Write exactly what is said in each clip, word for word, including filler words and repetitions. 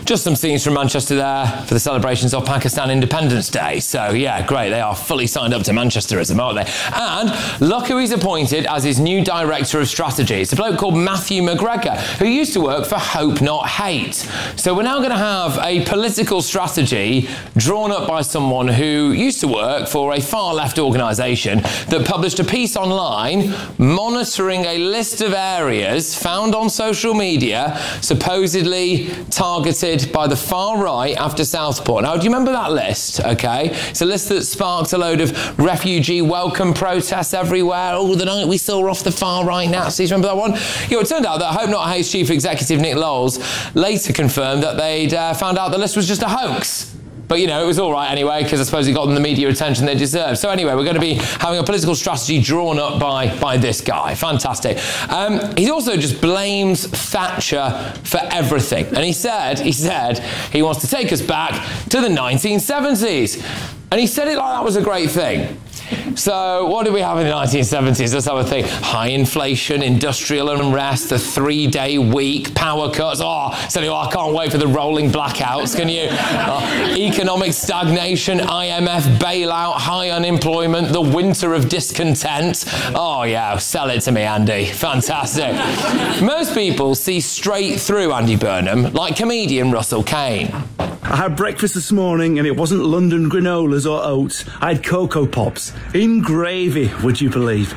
Just some scenes from Manchester there for the celebrations of Pakistan Independence Day. So, yeah, great. They are fully signed up to Manchesterism, aren't they? And look who he's appointed as his new Director of Strategy. It's a bloke called Matthew McGregor, who used to work for Hope Not Hate. So we're now going to have a political strategy drawn up by someone who used to work for a far-left organisation that published a piece online monitoring a list of areas found on social media supposedly targeted by the far right after Southport. Now, do you remember that list? Okay, it's a list that sparked a load of refugee welcome protests everywhere. Oh, the night we saw off the far right Nazis. Remember that one? You know, it turned out that Hope Not Hate's chief executive Nick Lowles later confirmed that they'd uh, found out the list was just a hoax. But, you know, it was all right anyway, because I suppose it got them the media attention they deserved. So anyway, we're going to be having a political strategy drawn up by, by this guy. Fantastic. Um, he also just blames Thatcher for everything. And he said, he said he wants to take us back to the nineteen seventies. And he said it like that was a great thing. So what did we have in the nineteen seventies? Let's have a think. High inflation, industrial unrest, the three-day week, power cuts. Oh, so oh, I can't wait for the rolling blackouts, can you? Oh, economic stagnation, I M F bailout, high unemployment, the winter of discontent. Oh, yeah, sell it to me, Andy. Fantastic. Most people see straight through Andy Burnham like comedian Russell Kane. I had breakfast this morning and it wasn't London granolas or oats. I had Cocoa Pops. In gravy, would you believe?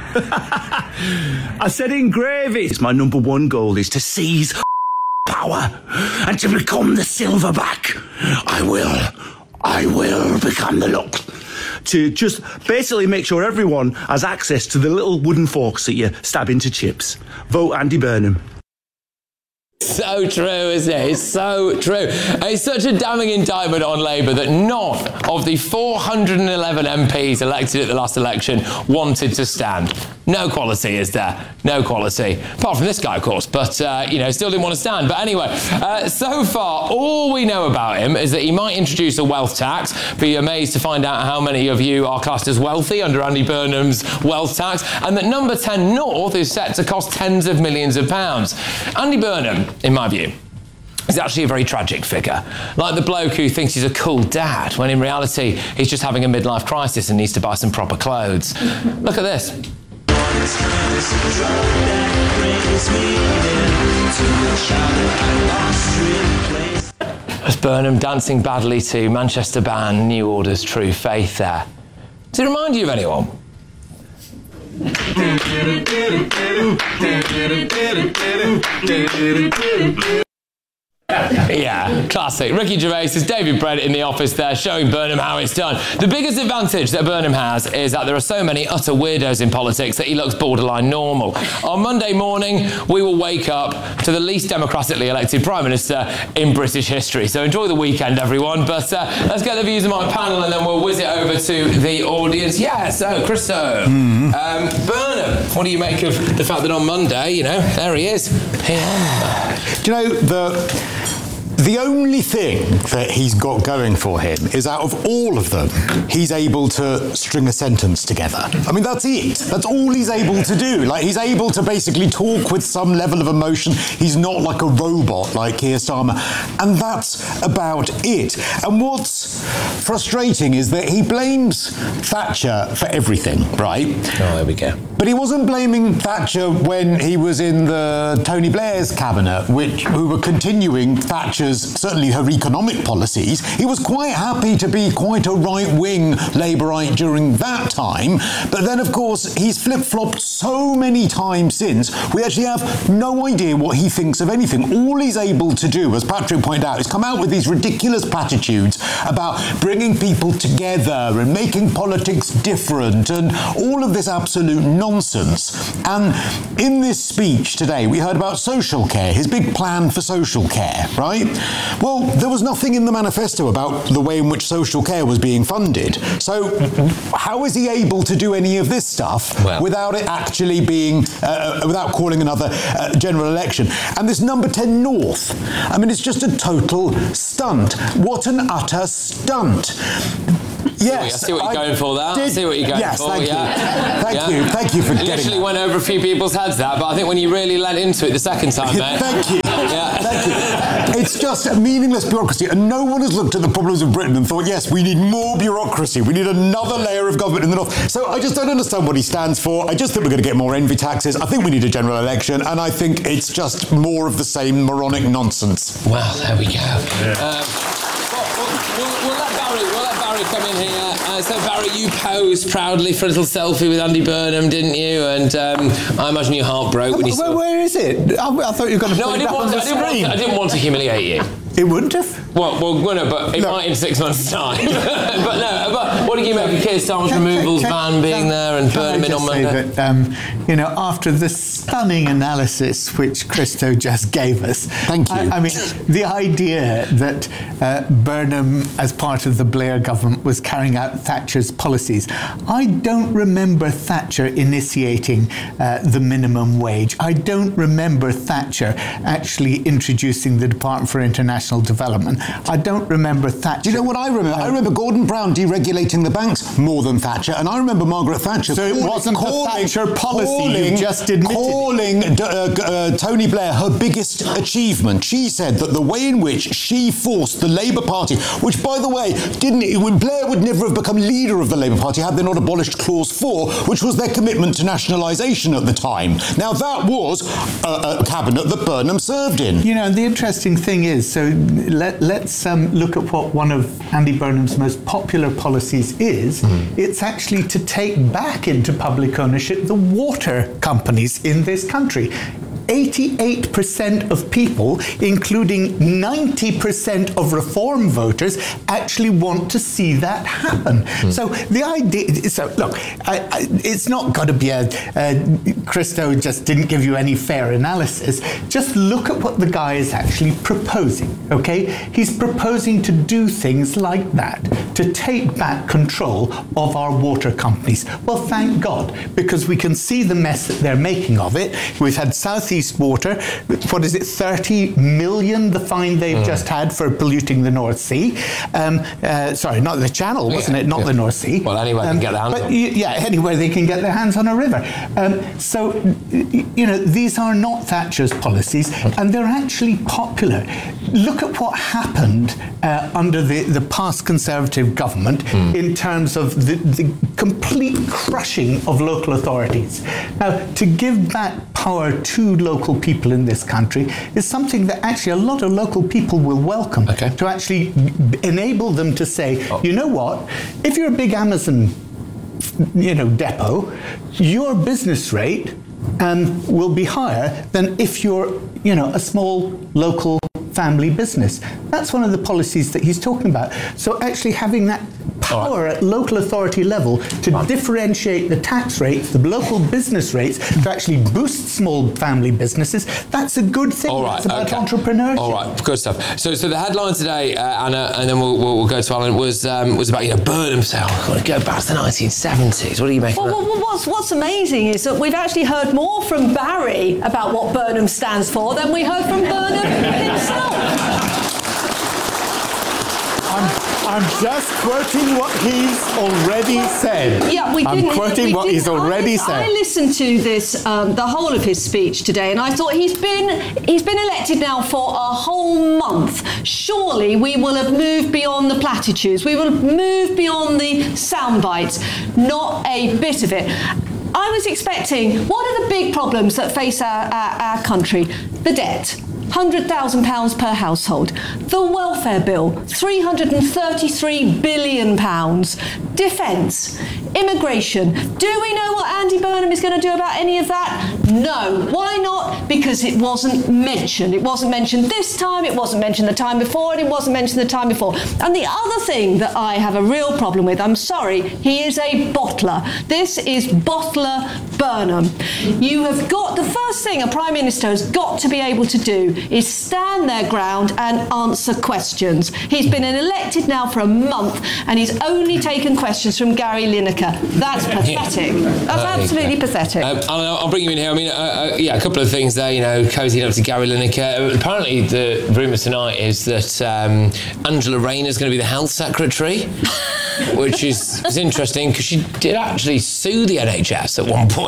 I said in gravy. It's my number one goal is to seize power and to become the silverback. I will. I will become the look. To just basically make sure everyone has access to the little wooden forks that you stab into chips. Vote Andy Burnham. So true, isn't it? It's so true. It's such a damning indictment on Labour that none of the four hundred eleven M Ps elected at the last election wanted to stand. No quality, is there? No quality. Apart from this guy, of course, but, uh, you know, still didn't want to stand. But anyway, uh, so far, all we know about him is that he might introduce a wealth tax. Be amazed to find out how many of you are classed as wealthy under Andy Burnham's wealth tax, and that number ten North is set to cost tens of millions of pounds. Andy Burnham, in my view, is actually a very tragic figure. Like the bloke who thinks he's a cool dad, when in reality, he's just having a midlife crisis and needs to buy some proper clothes. Look at this. That's Burnham dancing badly to Manchester band New Order's True Faith there. Does it remind you of anyone? Yeah, classic. Ricky Gervais is David Brent in the office there showing Burnham how it's done. The biggest advantage that Burnham has is that there are so many utter weirdos in politics that he looks borderline normal. On Monday morning, we will wake up to the least democratically elected Prime Minister in British history. So enjoy the weekend, everyone. But uh, let's get the views of my panel and then we'll whiz it over to the audience. Yeah, so, Christo, mm. um, Burnham, what do you make of the fact that on Monday, you know, there he is? Yeah. Do you know, the... The only thing that he's got going for him is out of all of them, he's able to string a sentence together. I mean, that's it. That's all he's able to do. Like, he's able to basically talk with some level of emotion. He's not like a robot like Keir Starmer. And that's about it. And what's frustrating is that he blames Thatcher for everything, right? Oh, there we go. But he wasn't blaming Thatcher when he was in the Tony Blair's cabinet, which who were continuing Thatcher's, certainly her economic policies. He was quite happy to be quite a right-wing Labourite during that time. But then, of course, he's flip-flopped so many times since, we actually have no idea what he thinks of anything. All he's able to do, as Patrick pointed out, is come out with these ridiculous platitudes about bringing people together and making politics different and all of this absolute nonsense. And in this speech today, we heard about social care, his big plan for social care, right? Well, there was nothing in the manifesto about the way in which social care was being funded. So how is he able to do any of this stuff well. without it actually being, uh, without calling another uh, general election? And this number ten North, I mean, it's just a total stunt. What an utter stunt. Yes, I see what you're I going for there. Did, I see what you're going yes, for. Thank yeah. you. Thank yeah. you. Thank you for it getting literally that. went over a few people's heads, that, but I think when you really lent into it the second time, mate. Thank you. Yeah. Thank you. it's just a meaningless bureaucracy, and no one has looked at the problems of Britain and thought, yes, we need more bureaucracy, we need another layer of government in the north. So I just don't understand what he stands for. I just think we're going to get more envy taxes. I think we need a general election, and I think it's just more of the same moronic nonsense. Well, there we go. Yeah. Um, well, we'll, we'll, let Barry, we'll let Barry come in here. Uh, so, Barry, you posed proudly for a little selfie with Andy Burnham, didn't you? And um, I imagine your heart broke when you saw... Where is it? I, I thought you were going to no, put it up on the to, I didn't, want to, I didn't want to humiliate you. It wouldn't have? Well, well, no, but it no. might in six months' time. but no, but what do you make of Keir Starmer's removals can, ban being can, there and Burnham in on Monday? That, um, you know, after the stunning analysis which Christo just gave us, thank you. I, I mean, the idea that uh, Burnham, as part of the Blair government, was carrying out Thatcher's policies. I don't remember Thatcher initiating uh, the minimum wage. I don't remember Thatcher actually introducing the Department for International Development. I don't remember Thatcher. Do you know what I remember? I remember Gordon Brown deregulating the banks more than Thatcher, and I remember Margaret Thatcher. So it calling, wasn't calling, the Thatcher policy calling, you just admitted. Calling uh, uh, Tony Blair her biggest achievement. She said that the way in which she forced the Labour Party, which, by the way, didn't when Blair would never have become leader of the Labour Party had they not abolished Clause four, which was their commitment to nationalisation at the time. Now, that was a, a cabinet that Burnham served in. You know, the interesting thing is, so let, let's um, look at what one of Andy Burnham's most popular policies is. Mm. It's actually to take back into public ownership the water companies in this country. eighty-eight percent of people, including ninety percent of Reform voters, actually want to see that happen. Mm. So the idea, so look, I, I, it's not got to be a, a, Christo just didn't give you any fair analysis. Just look at what the guy is actually proposing, okay? He's proposing to do things like that, to take back control of our water companies. Well, thank God, because we can see the mess that they're making of it. We've had South East Water, what is it, thirty million, the fine they've mm. just had for polluting the North Sea. Um, uh, sorry, not the Channel, wasn't yeah, it? Not yeah. the North Sea. Well, anywhere um, they can get their hands but, on. Yeah, anywhere they can get their hands on a river. Um, so, you know, these are not Thatcher's policies, and they're actually popular. Look at what happened uh, under the, the past Conservative government mm. in terms of the, the complete crushing of local authorities. Now, to give back power to local people in this country is something that actually a lot of local people will welcome. Okay. To actually enable them to say, oh. you know what, if you're a big Amazon, you know, depot, your business rate um, will be higher than if you're, you know, a small local family business. That's one of the policies that he's talking about. So actually having that power right. at local authority level to right. differentiate the tax rates, the local business rates, to actually boost small family businesses, that's a good thing. All right, it's about okay. entrepreneurship. All right, good stuff. So, so the headline today, uh, Anna, and then we'll, we'll, we'll go to Alan, was um, was about, you know, Burnham sale. I've got to go back to the nineteen seventies. What do you make well, of that? Well, what's, what's amazing is that we've actually heard more from Barry about what Burnham stands for than we heard from Burnham himself. I'm, I'm just quoting what he's already said. Yeah, we I'm didn't. quoting we what didn't, he's already I, said. I listened to this, um, the whole of his speech today, and I thought he's been he's been elected now for a whole month. Surely we will have moved beyond the platitudes. We will have moved beyond the sound bites. Not a bit of it. I was expecting, what are the big problems that face our, our, our country? The debt. one hundred thousand pounds per household. The welfare bill, three hundred thirty-three billion pounds. Defence. Immigration. Do we know what Andy Burnham is going to do about any of that? No. Why not? Because it wasn't mentioned. It wasn't mentioned this time, it wasn't mentioned the time before, and it wasn't mentioned the time before. And the other thing that I have a real problem with, I'm sorry, he is a bottler. This is bottler Burnham. You have got, the first thing a Prime Minister has got to be able to do is stand their ground and answer questions. He's been elected now for a month, and he's only taken questions from Gary Lineker. That's pathetic. That's uh, absolutely pathetic. Um, I'll, I'll bring you in here. I mean, uh, uh, yeah, a couple of things there, you know, cozying up to Gary Lineker. Apparently, the rumour tonight is that um, Angela Rayner's going to be the health secretary, which is, is interesting because she did actually sue the N H S at one point.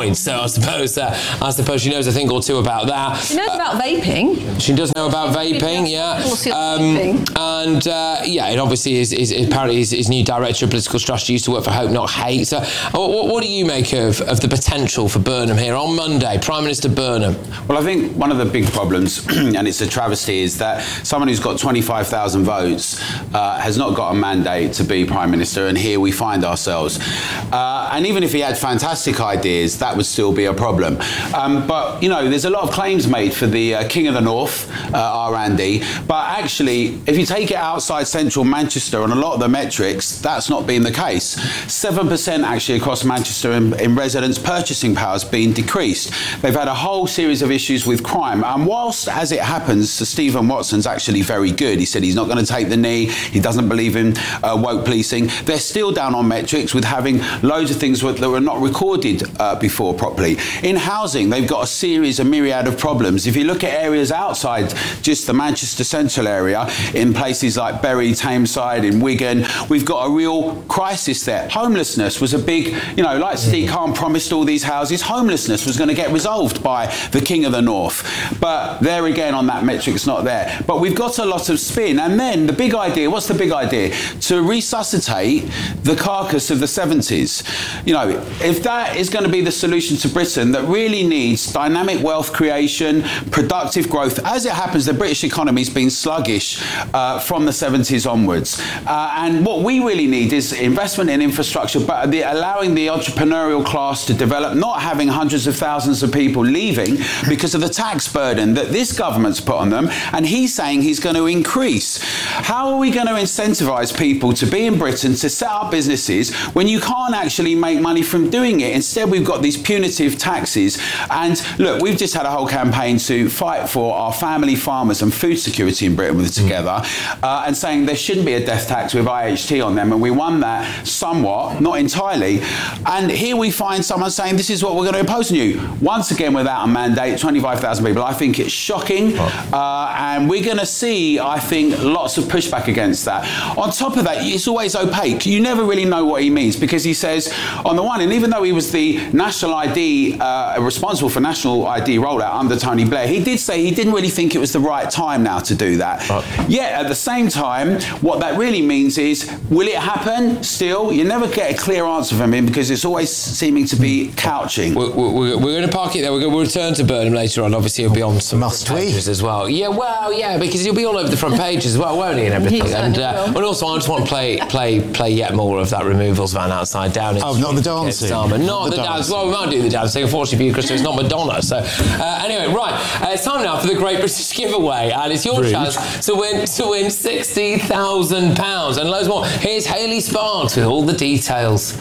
point. So I suppose uh, I suppose she knows a thing or two about that. She knows uh, about vaping. She does know about vaping, yeah. Um, and uh, yeah, it obviously is, is, is apparently his, his new director of political strategy used to work for Hope Not Hate. So what, what do you make of, of the potential for Burnham here on Monday? Prime Minister Burnham. Well, I think one of the big problems, and it's a travesty, is that someone who's got twenty-five thousand votes uh, has not got a mandate to be Prime Minister, and here we find ourselves. Uh, and even if he had fantastic ideas, that would still be a problem. Um, but, you know, there's a lot of claims made for the uh, King of the North, uh, our Andy, but actually, if you take it outside central Manchester on a lot of the metrics, that's not been the case. seven percent actually across Manchester in, in residents' purchasing power has been decreased. They've had a whole series of issues with crime. And whilst, as it happens, Sir Stephen Watson's actually very good. He said he's not going to take the knee. He doesn't believe in uh, woke policing. They're still down on metrics with having loads of things that were not recorded uh, before properly. In housing, they've got a series, a myriad of problems. If you look at areas outside just the Manchester Central area, in places like Bury, Tameside, in Wigan, we've got a real crisis there. Homelessness was a big, you know, like Sadiq Khan promised all these houses, homelessness was going to get resolved by the King of the North. But there again, on that metric, it's not there. But we've got a lot of spin. And then the big idea, what's the big idea? To resuscitate the carcass of the seventies. You know, if that is going to be the solution to Britain that really needs dynamic wealth creation, productive growth, as it happens, the British economy's been sluggish uh, from the seventies onwards. Uh, and what we really need is investment in infrastructure, but the, allowing the entrepreneurial class to develop, not having hundreds of thousands of people leaving because of the tax burden that this government's put on them, and he's saying he's going to increase. How are we going to incentivise people to be in Britain, to set up businesses, when you can't actually make money from doing it? Instead, we've got these punitive taxes. And look, we've just had a whole campaign to fight for our family farmers and food security in Britain with Together, uh, and saying there shouldn't be a death tax with I H T on them, and we won that somewhat, not entirely. And here we find someone saying this is what we're going to impose on you. Once again, without a mandate, twenty-five thousand people. I think it's shocking, uh, and we're going to see, I think, lots of pushback against that. On top of that, it's always opaque. You never really know what he means, because he says, on the one hand, even though he was the national I D, uh, responsible for national I D rollout under Tony Blair, he did say he didn't really think it was the right time now to do that. Right. Yet, at the same time, what that really means is, will it happen still? You never get a clear answer from him, because it's always seeming to be couching. We're, we're, we're going to park it there. We're going to return to Burnham later on. Obviously, he'll be on some Must pages we? as well. Yeah, well, yeah, because he'll be all over the front pages as well, won't he, and everything. He and, uh, will. and also, I just want to play play play yet more of that removals van outside Downing Oh, not the dancing. Not, not the, the dance. dancing. Well, we might do the dancing. Unfortunately for you, Christopher, it's not Madonna. So, uh, anyway, right. Uh, it's time now for the Great British Giveaway, and it's your Rude. chance to win to win sixty thousand pounds and loads more. Here's Hayley Sparks with all the details.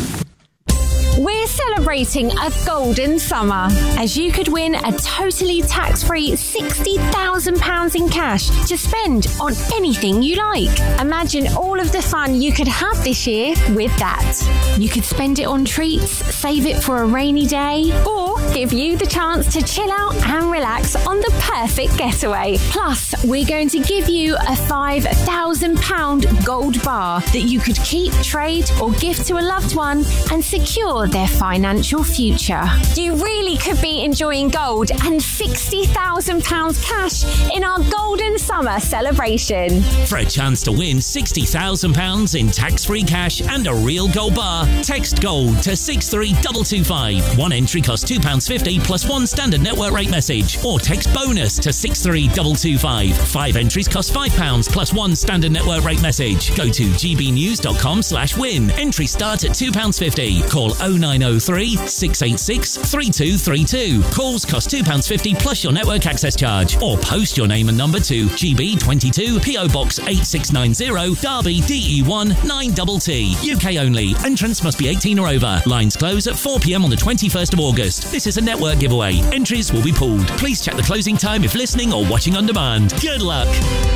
We're celebrating a golden summer, as you could win a totally tax-free sixty thousand pounds in cash to spend on anything you like. Imagine all of the fun you could have this year with that. You could spend it on treats, save it for a rainy day, or give you the chance to chill out and relax on the perfect getaway. Plus, we're going to give you a five thousand pounds gold bar that you could keep, trade, or gift to a loved one and secure their financial future. You really could be enjoying gold and sixty thousand pounds cash in our golden summer celebration. For a chance to win sixty thousand pounds in tax-free cash and a real gold bar, text GOLD to six three two two five. One entry costs two pounds fifty plus one standard network rate message, or text BONUS to six three two two five. Five entries cost five pounds plus one standard network rate message. Go to gbnews.com slash win. Entry start at two pounds fifty. Call oh nine oh three, six eight six, three two three two. Calls cost two pounds fifty plus your network access charge. Or post your name and number to G B twenty-two, P O Box eight six nine zero, Derby, D E one nine T T. U K only. Entrance must be eighteen or over. Lines close at four p m on the twenty-first of August. This is a network giveaway. Entries will be pulled. Please check the closing time if listening or watching on demand. Good luck.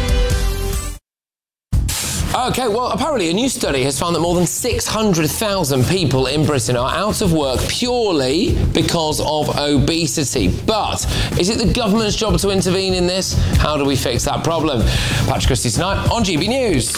Okay, well, apparently a new study has found that more than six hundred thousand people in Britain are out of work purely because of obesity. But is it the government's job to intervene in this? How do we fix that problem? Patrick Christie tonight on G B News.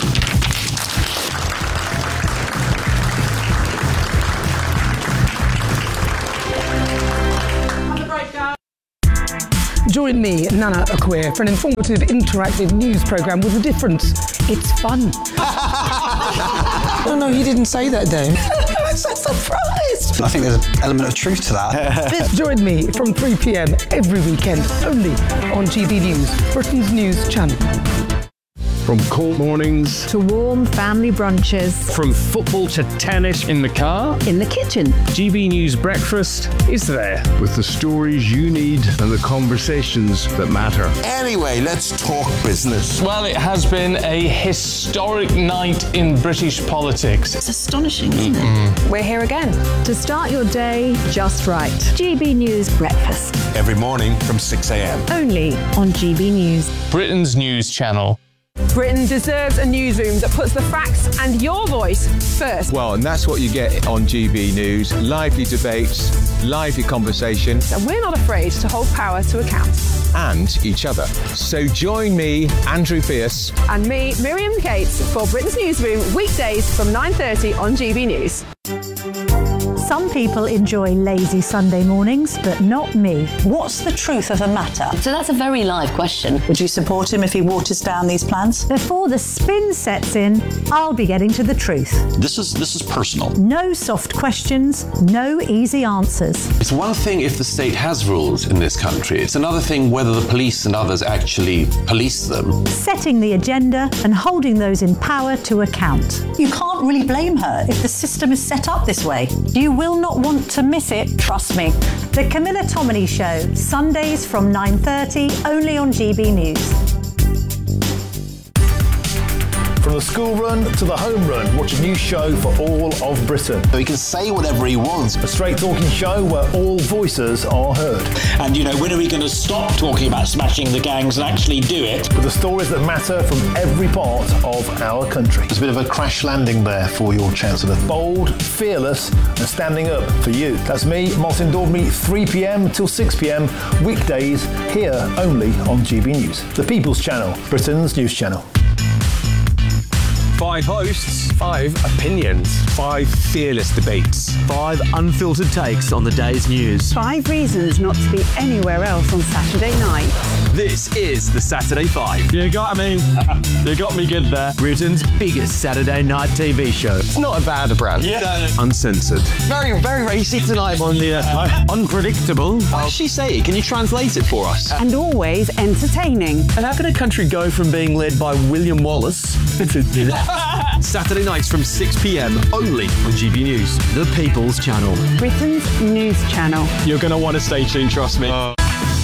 Join me, Nana Akwe, for an informative, interactive news programme with a difference. It's fun. No, no, he didn't say that, Dave. I'm so surprised. I think there's an element of truth to that. Join me from three p.m. every weekend, only on G B News, Britain's news channel. From cold mornings to warm family brunches. From football to tennis in the car. In the kitchen. G B News Breakfast is there. With the stories you need and the conversations that matter. Anyway, let's talk business. Well, it has been a historic night in British politics. It's astonishing, isn't mm-hmm. it? We're here again to start your day just right. G B News Breakfast. Every morning from six a.m. Only on G B News. Britain's news channel. Britain deserves a newsroom that puts the facts and your voice first. Well, and that's what you get on G B News. Lively debates, lively conversation. And we're not afraid to hold power to account. And each other. So join me, Andrew Pierce. And me, Miriam Cates, for Britain's Newsroom, weekdays from nine thirty on G B News. Some people enjoy lazy Sunday mornings, but not me. What's the truth of the matter? So that's a very live question. Would you support him if he waters down these plans? Before the spin sets in, I'll be getting to the truth. This is this is personal. No soft questions, no easy answers. It's one thing if the state has rules in this country. It's another thing whether the police and others actually police them. Setting the agenda and holding those in power to account. You can't really blame her if the system is set up this way. You will not want to miss it, trust me. The Camilla Tominey Show, Sundays from nine thirty, only on G B News. From the school run to the home run, watch a new show for all of Britain. So he can say whatever he wants. A straight talking show where all voices are heard. And, you know, when are we going to stop talking about smashing the gangs and actually do it? With the stories that matter from every part of our country. It's a bit of a crash landing there for your Chancellor. Bold, fearless and standing up for you. That's me, Martin Daubney, three p.m. till six p.m. weekdays here only on G B News. The People's Channel, Britain's news channel. Five hosts, five opinions, five fearless debates, five unfiltered takes on the day's news. Five reasons not to be anywhere else on Saturday night. This is the Saturday Five. You got me. You got me good there. Britain's biggest Saturday night T V show. It's not a bad brand. Yeah. Uncensored. Very, very racy tonight on the uh, unpredictable. What does she say? Can you translate it for us? And always entertaining. And how can a country go from being led by William Wallace to Saturday nights from six p.m. only on G B News, the People's Channel. Britain's news channel. You're going to want to stay tuned, trust me. Uh.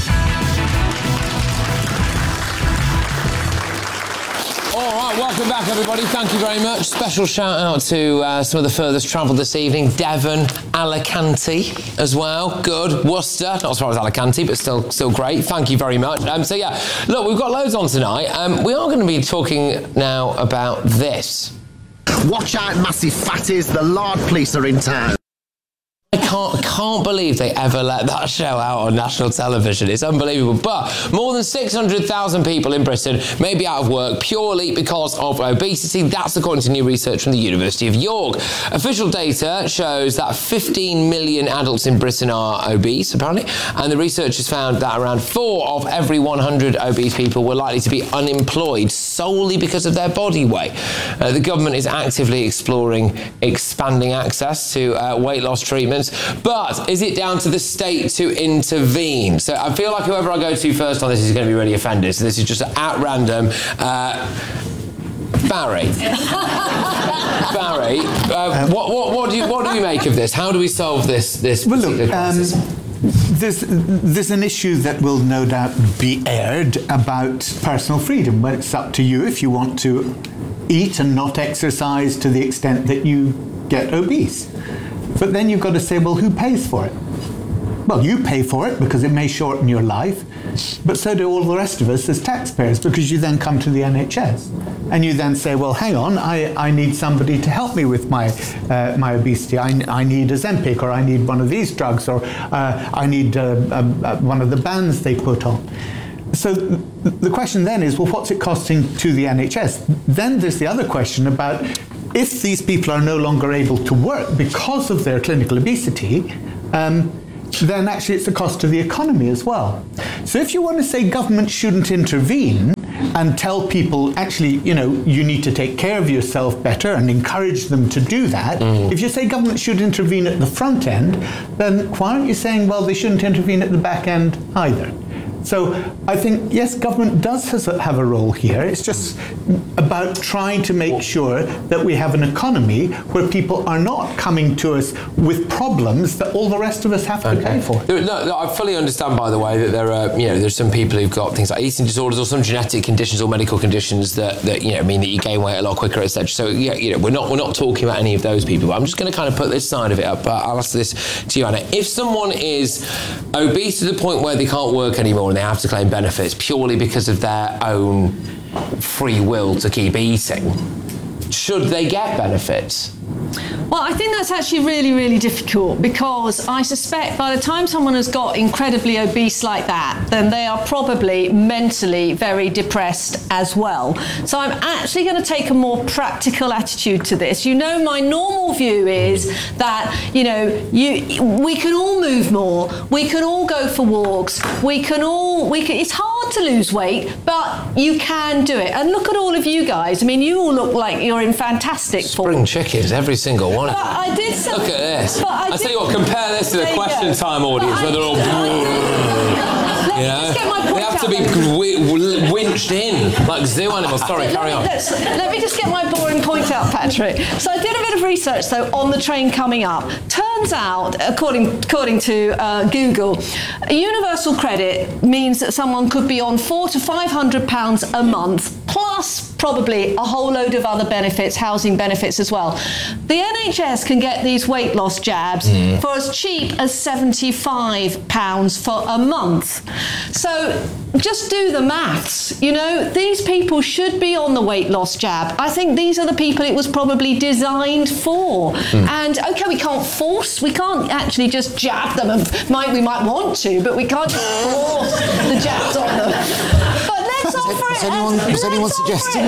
Welcome back, everybody. Thank you very much. Special shout out to uh, some of the furthest travelled this evening. Devon, Alicante as well. Good. Worcester, not as far as Alicante, but still still great. Thank you very much. Um, so, yeah, look, we've got loads on tonight. Um, we are going to be talking now about this. Watch out, massive fatties. The Lard police are in town. I can't, can't believe they ever let that show out on national television. It's unbelievable. But more than six hundred thousand people in Britain may be out of work purely because of obesity. That's according to new research from the University of York. Official data shows that fifteen million adults in Britain are obese, apparently, and the researchers found that around four of every one hundred obese people were likely to be unemployed solely because of their body weight. Uh, the government is actively exploring expanding access to uh, weight loss treatments. But is it down to the state to intervene? So I feel like whoever I go to first on this is going to be really offended. So this is just at random. Uh, Barry. Barry, uh, what, what, what, do you, what do we make of this? How do we solve this, this well, particular look, crisis? Um, There's, there's an issue that will no doubt be aired about personal freedom. Well, it's up to you if you want to eat and not exercise to the extent that you get obese. But then you've got to say, well, who pays for it? Well, you pay for it because it may shorten your life, but so do all the rest of us as taxpayers, because you then come to the N H S and you then say, well, hang on, I, I need somebody to help me with my uh, my obesity. I, I need Ozempic, or I need one of these drugs, or uh, I need uh, uh, one of the bands they put on. So the question then is, well, what's it costing to the N H S? Then there's the other question about if these people are no longer able to work because of their clinical obesity, um, then actually it's the cost to the economy as well. So if you want to say government shouldn't intervene and tell people, actually, you know, you need to take care of yourself better and encourage them to do that, mm. if you say government should intervene at the front end, then why aren't you saying, well, they shouldn't intervene at the back end either? So I think, yes, government does has a, have a role here. It's just about trying to make sure that we have an economy where people are not coming to us with problems that all the rest of us have to okay. pay for. No, no, I fully understand, by the way, that there are, you know, there's some people who've got things like eating disorders or some genetic conditions or medical conditions that, that you know, mean that you gain weight a lot quicker, et cetera. So, yeah, you know, we're not we're not talking about any of those people. But I'm just going to kind of put this side of it up. But I'll ask this to you, Anna. If someone is obese to the point where they can't work anymore, they have to claim benefits purely because of their own free will to keep eating, should they get benefits? Well, I think that's actually really, really difficult, because I suspect by the time someone has got incredibly obese like that, then they are probably mentally very depressed as well. So I'm actually going to take a more practical attitude to this. You know, my normal view is that, you know, you we can all move more, we can all go for walks, we can all, we can, it's hard to lose weight, but you can do it. And look at all of you guys. I mean, you all look like you're in fantastic form. Spring chickens, every single one. But I did say, look at this. But I I did, tell you what, compare this to the question time audience where they're all, Let you know, just get my point they have to be out w- w- winched in like zoo animals. Sorry, carry on. Let's, let me just get my boring point out, Patrick. So I did a bit of research, though, on the train coming up. Turns out, according according to uh, Google, a universal credit means that someone could be on four to five hundred pounds a month, plus probably a whole load of other benefits, housing benefits as well. The N H S can get these weight loss jabs mm. for as cheap as seventy-five pounds for a month. So just do the maths. You know, these people should be on the weight loss jab. I think these are the people it was probably designed for. Mm. And okay, we can't force, we can't actually just jab them, and might we might want to, but we can't just force the jabs on them. But let's offer it. Is anyone, as, is anyone suggesting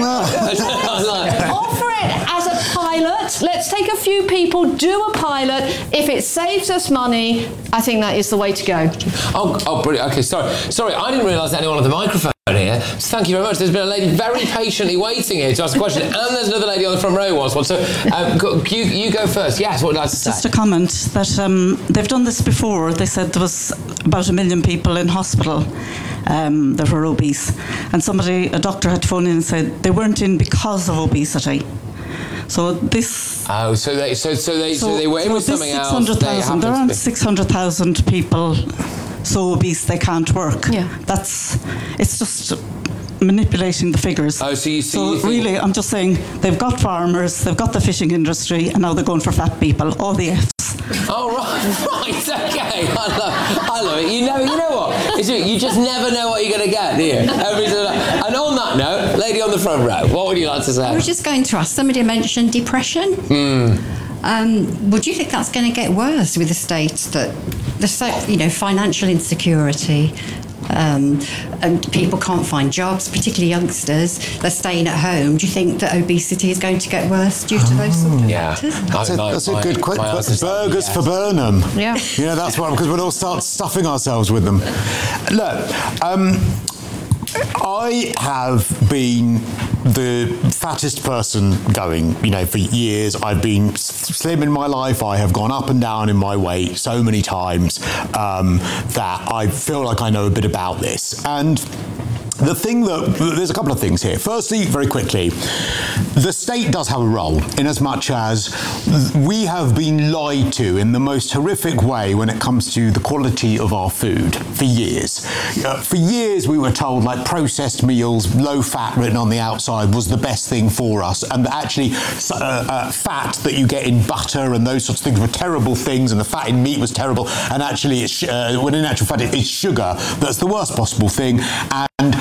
that? Offer it as a pilot. Let's take a few people, do a pilot. If it saves us money, I think that is the way to go. Oh, oh, brilliant. Okay, sorry. Sorry, I didn't realise anyone had the microphone here. So thank you very much. There's been a lady very patiently waiting here to ask a question, and there's another lady on the front row who wants one. So um, go, you, you go first. Yes, what would you like to say? Just a comment that um, they've done this before. They said there was about a million people in hospital um, that were obese, and somebody, a doctor, had to phone in and said they weren't in because of obesity. So this. Oh, so they, so so they, so, so they were in so with something else. There aren't six hundred thousand people so obese they can't work. Yeah. That's. It's just manipulating the figures. Oh, so you see. So you think... really, I'm just saying they've got farmers, they've got the fishing industry, and now they're going for fat people. All the Fs. Oh right, right, okay. I love, I love it. You know, you know what? It's, you just never know what you're going to get, do you? Every and on that note, lady on the front row, what would you like to say? I was just going to ask. Somebody mentioned depression. Mm. Um, would you think that's going to get worse with the state that the so, you know financial insecurity? Um, and people can't find jobs, particularly youngsters. They're staying at home. Do you think that obesity is going to get worse due to those sort of yeah. factors? That's, a, my, that's my, a good question. Burgers yes. for Burnham. Yeah. You know, that's what, because we'll all start stuffing ourselves with them. Look, um, I have been the fattest person going, you know, for years. I've been slim in my life. I have gone up and down in my weight so many times um, that I feel like I know a bit about this. And the thing that, there's a couple of things here. Firstly, very quickly, the state does have a role in as much as we have been lied to in the most horrific way when it comes to the quality of our food for years. Uh, for years we were told like processed meals, low fat written on the outside was the best thing for us, and actually uh, uh, fat that you get in butter and those sorts of things were terrible things, and the fat in meat was terrible, and actually it's, uh, when in actual fact it's sugar that's the worst possible thing. And And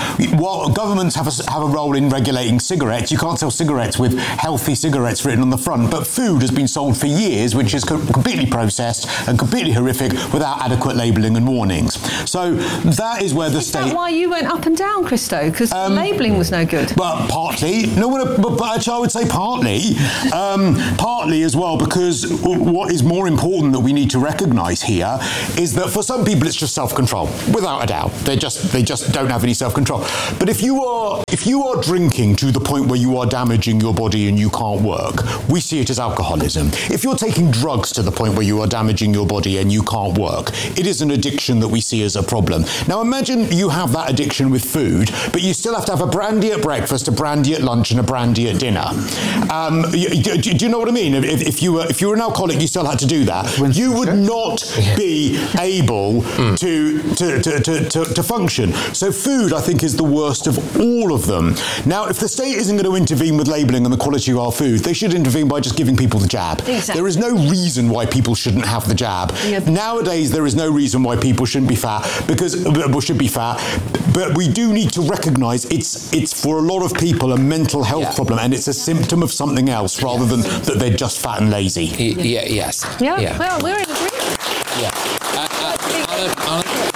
while governments have a, have a role in regulating cigarettes, you can't sell cigarettes with healthy cigarettes written on the front, but food has been sold for years, which is co- completely processed and completely horrific without adequate labelling and warnings. So that is where the is state... Is that why you went up and down, Christo? Because um, the labelling was no good. Well, partly. No, but, but actually I would say partly. Um, partly as well, because what is more important that we need to recognise here is that for some people it's just self-control, without a doubt. They just they just don't have any self-control. But if you are if you are drinking to the point where you are damaging your body and you can't work, we see it as alcoholism. If you're taking drugs to the point where you are damaging your body and you can't work, it is an addiction that we see as a problem. Now imagine you have that addiction with food, but you still have to have a brandy at breakfast, a brandy at lunch, and a brandy at dinner. Um, do, do you know what I mean? If, if you were if you were an alcoholic, you still had to do that. You would not be able mm. to, to, to, to, to, to function. So food, I think, is the worst of all of them. Now, if the state isn't going to intervene with labelling and the quality of our food, they should intervene by just giving people the jab. Exactly. There is no reason why people shouldn't have the jab. Yep. Nowadays, there is no reason why people shouldn't be fat, because well, should be fat. But we do need to recognise it's it's for a lot of people a mental health yeah. problem, and it's a symptom of something else rather yes. than that they're just fat and lazy. Y- yeah. Yes. Yeah. yeah. Well, we're in agreement. Yeah. Uh, uh, uh, uh,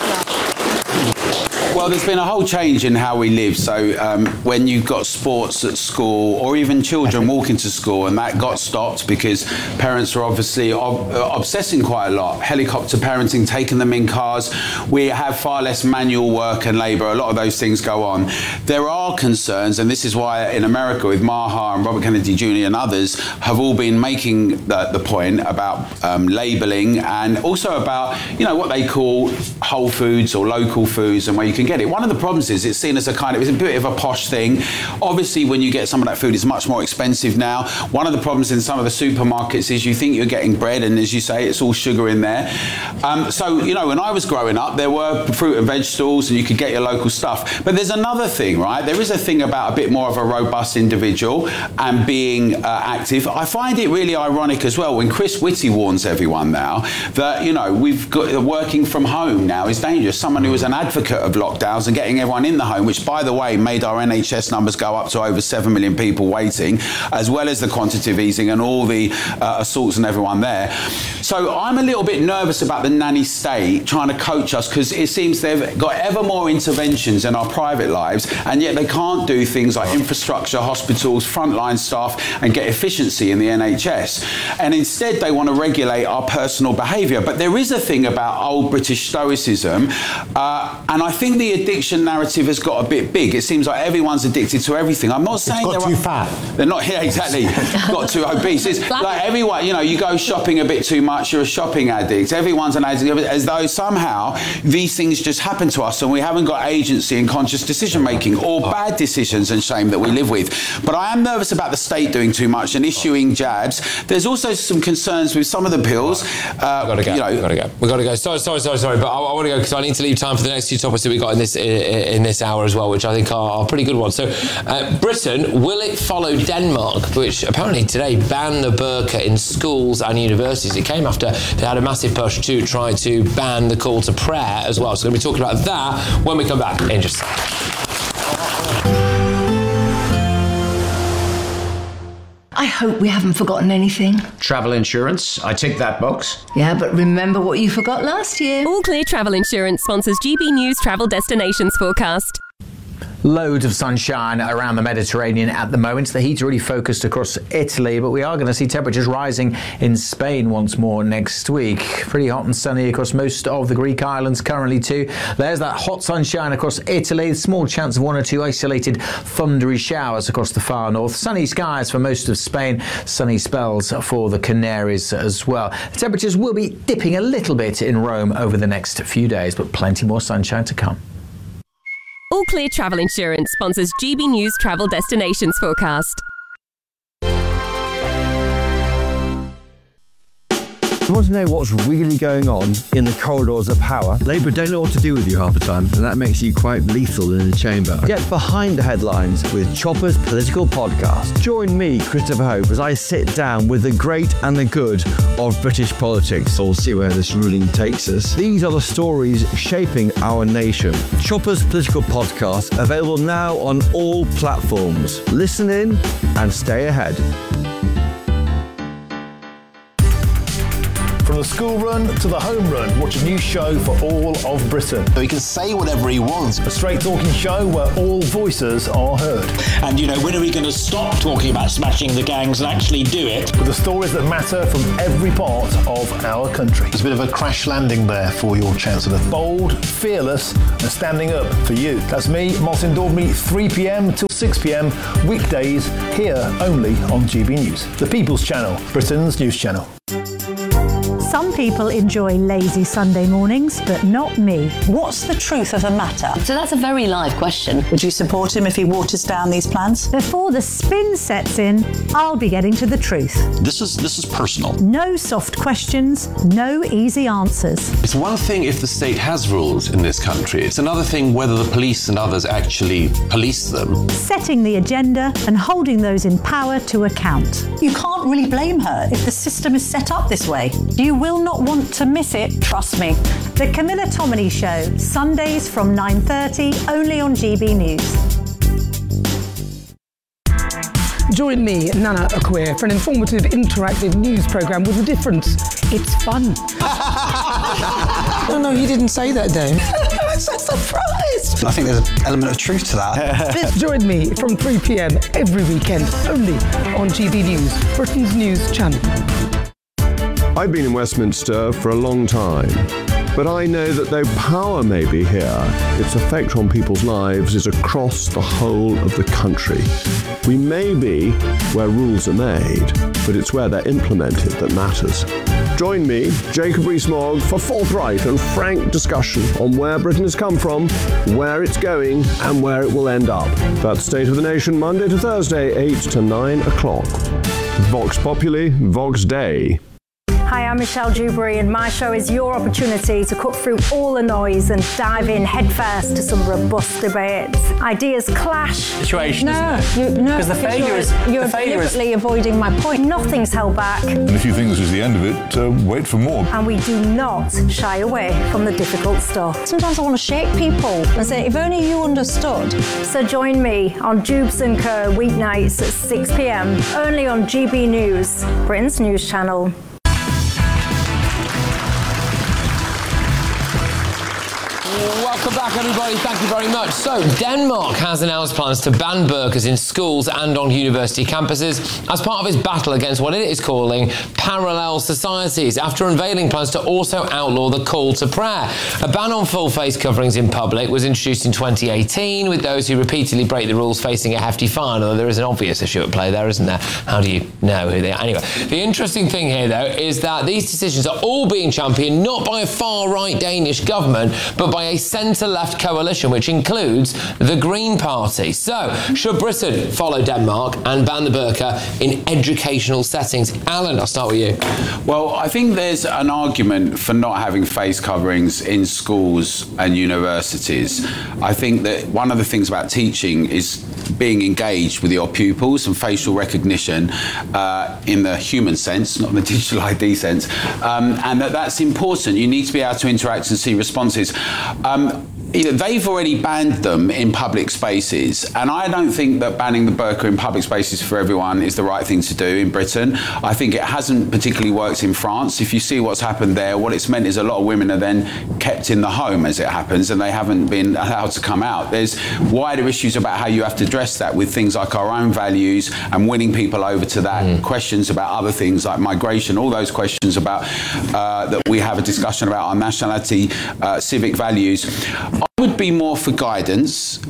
Well, there's been a whole change in how we live. So um, when you've got sports at school, or even children walking to school, and that got stopped because parents are obviously ob- obsessing quite a lot. Helicopter parenting, taking them in cars. We have far less manual work and labour. A lot of those things go on. There are concerns, and this is why in America with Maha and Robert Kennedy Junior and others have all been making the, the point about um, labelling, and also about, you know, what they call whole foods or local foods and where you can get it. One of the problems is it's seen as a kind of, it's a bit of a posh thing. Obviously, when you get some of that food, it's much more expensive now. One of the problems in some of the supermarkets is you think you're getting bread, and as you say, it's all sugar in there. Um, so, you know, when I was growing up, there were fruit and vegetables, and you could get your local stuff. But there's another thing, right? There is a thing about a bit more of a robust individual and being uh, active. I find it really ironic as well when Chris Whitty warns everyone now that, you know, we've got working from home now is dangerous. Someone who was an advocate of lockdowns and getting everyone in the home, which, by the way, made our N H S numbers go up to over seven million people waiting, as well as the quantitative easing and all the uh, assaults and everyone there. So I'm a little bit nervous about the nanny state trying to coach us, because it seems they've got ever more interventions in our private lives, and yet they can't do things like infrastructure, hospitals, frontline staff, and get efficiency in the N H S. And instead they want to regulate our personal behaviour. But there is a thing about old British stoicism, uh, and I think the addiction narrative has got a bit big. It seems like everyone's addicted to everything. I'm not saying it's got they're too fat. They're not. Yeah, exactly. Got too obese. It's like everyone. You know, you go shopping a bit too much, you're a shopping addict. Everyone's an addict. As though somehow these things just happen to us, and we haven't got agency and conscious decision making, or bad decisions and shame that we live with. But I am nervous about the state doing too much and issuing jabs. There's also some concerns with some of the pills. Uh, We've got to go. You know, We've got to go. We've got to go. Sorry, sorry, sorry, sorry. But I, I want to go because I need to leave time for the next few topics that we got in this in, in this hour as well, which I think are, are pretty good ones. So, uh, Britain, will it follow Denmark, which apparently today banned the burqa in schools and universities? It came after they had a massive push to try to ban the call to prayer as well. So, we're going to be talking about that when we come back in just a second. I hope we haven't forgotten anything. Travel insurance, I tick that box. Yeah, but remember what you forgot last year. All Clear Travel Insurance sponsors G B News Travel Destinations Forecast. Loads of sunshine around the Mediterranean at the moment. The heat's really focused across Italy, but we are going to see temperatures rising in Spain once more next week. Pretty hot and sunny across most of the Greek islands currently too. There's that hot sunshine across Italy. Small chance of one or two isolated thundery showers across the far north. Sunny skies for most of Spain. Sunny spells for the Canaries as well. The temperatures will be dipping a little bit in Rome over the next few days, but plenty more sunshine to come. All Clear Travel Insurance sponsors G B News Travel Destinations Forecast. You want to know what's really going on in the corridors of power? Labour don't know what to do with you half the time, and that makes you quite lethal in the chamber. Get behind the headlines with Chopper's Political Podcast. Join me, Christopher Hope, as I sit down with the great and the good of British politics. We'll see where this ruling takes us. These are the stories shaping our nation. Chopper's Political Podcast, available now on all platforms. Listen in and stay ahead. From the school run to the home run, watch a new show for all of Britain. So he can say whatever he wants. A straight talking show where all voices are heard. And, you know, when are we going to stop talking about smashing the gangs and actually do it? With the stories that matter from every part of our country. There's a bit of a crash landing there for your Chancellor. Bold, fearless and standing up for you. That's me, Martin Daubney, three p.m. till six p.m. weekdays here only on G B News. The People's Channel, Britain's news channel. Some people enjoy lazy Sunday mornings, but not me. What's the truth of the matter? So that's a very live question. Would you support him if he waters down these plans? Before the spin sets in, I'll be getting to the truth. This is this is personal. No soft questions, no easy answers. It's one thing if the state has rules in this country. It's another thing whether the police and others actually police them. Setting the agenda and holding those in power to account. You can't really blame her if the system is set up this way. You will not want to miss it, trust me. The Camilla Tominey Show, Sundays from nine thirty, only on G B News. Join me, Nana Akwe, for an informative, interactive news programme with a difference. It's fun. No, no, he didn't say that, Dave. I'm so surprised. I think there's an element of truth to that. Join me from three p.m. every weekend, only on G B News, Britain's news channel. I've been in Westminster for a long time, but I know that though power may be here, its effect on people's lives is across the whole of the country. We may be where rules are made, but it's where they're implemented that matters. Join me, Jacob Rees-Mogg, for forthright and frank discussion on where Britain has come from, where it's going, and where it will end up. That's State of the Nation, Monday to Thursday, eight to nine o'clock. Vox Populi, Vox Dei. Hi, I'm Michelle Dewberry, and my show is your opportunity to cut through all the noise and dive in headfirst to some robust debates. Ideas clash. Situation, no, isn't it? You, no, because the failure you're, is you're the failure deliberately is... avoiding my point. Nothing's held back. And if you think this is the end of it, uh, wait for more. And we do not shy away from the difficult stuff. Sometimes I want to shake people and say, if only you understood. So join me on Jubes and Co weeknights at six p.m. only on G B News, Britain's news channel. Welcome back, everybody. Thank you very much. So, Denmark has announced plans to ban burqas in schools and on university campuses as part of its battle against what it is calling parallel societies, after unveiling plans to also outlaw the call to prayer. A ban on full face coverings in public was introduced in twenty eighteen, with those who repeatedly break the rules facing a hefty fine, although there is an obvious issue at play there, isn't there? How do you know who they are? Anyway, the interesting thing here, though, is that these decisions are all being championed not by a far-right Danish government, but by a centre-left coalition, which includes the Green Party. So, should Britain follow Denmark and ban the burqa in educational settings? Alan, I'll start with you. Well, I think there's an argument for not having face coverings in schools and universities. I think that one of the things about teaching is being engaged with your pupils and facial recognition uh, in the human sense, not the digital I D sense, um, and that that's important. You need to be able to interact and see responses. Um, You know, they've already banned them in public spaces, and I don't think that banning the burqa in public spaces for everyone is the right thing to do in Britain. I think it hasn't particularly worked in France. If you see what's happened there, what it's meant is a lot of women are then kept in the home, as it happens, and they haven't been allowed to come out. There's wider issues about how you have to address that with things like our own values and winning people over to that, mm. questions about other things like migration, all those questions about uh, that we have a discussion about our nationality, uh, civic values. I would be more for guidance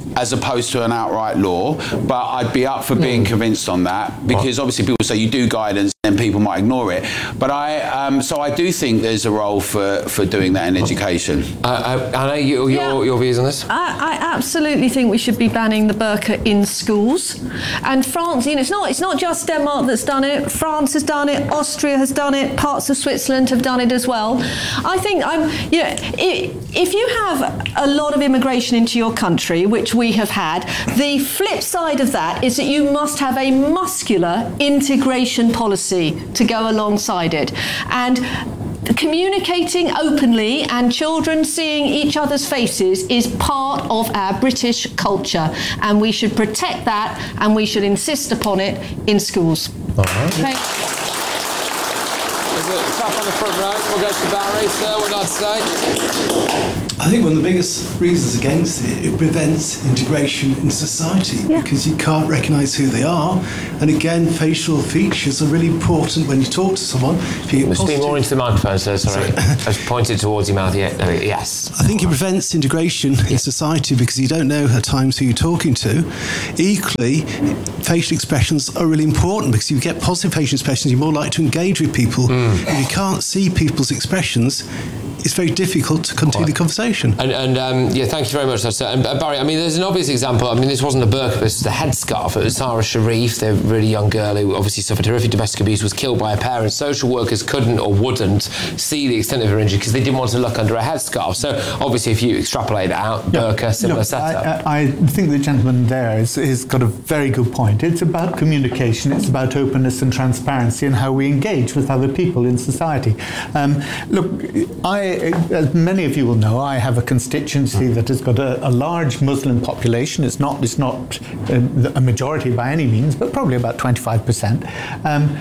as opposed to an outright law, but I'd be up for being convinced on that, because obviously people say you do guidance and people might ignore it. But I, um, so I do think there's a role for, for doing that in education. Uh, Anna, you, your, Yeah. your views on this? I, I absolutely think we should be banning the burqa in schools. And France, you know, it's not, it's not just Denmark that's done it. France has done it. Austria has done it. Parts of Switzerland have done it as well. I think, I'm, you know, if you have a lot of immigration into your country, which we have had, the flip side of that is that you must have a muscular integration policy to go alongside it. And communicating openly and children seeing each other's faces is part of our British culture, and we should protect that and we should insist upon it in schools. All right. Okay. Top on the front row. We'll go to Barry. Sir, what I'd say. I think one of the biggest reasons against it, it prevents integration in society, yeah. because you can't recognise who they are. And again, facial features are really important when you talk to someone. If you Speak more into the microphone, sir. Sorry. I was pointed towards your mouth. Yeah. No, yes. I think it prevents integration in society because you don't know at times who you're talking to. Equally, facial expressions are really important because if you get positive facial expressions, you're more likely to engage with people. Mm. If you can't see people's expressions, it's very difficult to continue the conversation. And, and um, yeah, thank you very much. That's, and uh, Barry, I mean, there's an obvious example. I mean, this wasn't a burqa, this was a headscarf. It was Sarah Sharif, the really young girl who obviously suffered horrific domestic abuse, was killed by her parents. Social workers couldn't or wouldn't see the extent of her injury because they didn't want to look under a headscarf. So obviously, if you extrapolate that out, yeah. burqa, similar Look, setup. I, I think the gentleman there has, has got a very good point. It's about communication, it's about openness and transparency and how we engage with other people in society. Um, look, I, as many of you will know, I have a constituency that has got a, a large Muslim population. It's not, it's not a, a majority by any means, but probably about twenty-five percent. Um,